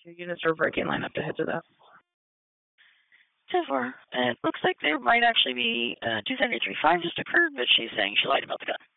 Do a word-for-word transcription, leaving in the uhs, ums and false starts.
Two units are breaking line up to head to that. ten four. It looks like there might actually be uh, two seventy-three five just occurred, but she's saying she lied about the gun.